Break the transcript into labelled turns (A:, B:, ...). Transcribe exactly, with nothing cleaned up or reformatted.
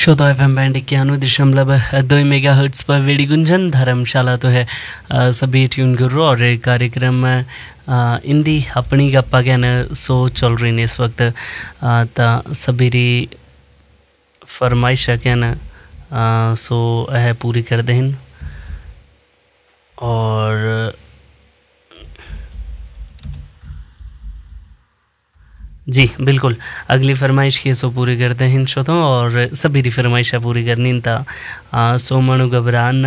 A: श्रोता F M band इक्यानवे दशमलव दो मेगा हर्ट्स पर वेड़ी गुंजन धर्मशाला तो है अ, सभी ट्यून गुरु और ये कार्यक्रम अ, इंदी अपनी गप्पा गैन सो चल रही ने इस वक्त अ, ता सबीरी फरमाइश कैन अ, सो है पूरी कर दें और जी बिल्कुल अगली फरमाइश की सो पूरी करते हैं श्रोताओं और सभी फरमाइशा पूरी करनी था सो मनु घबरान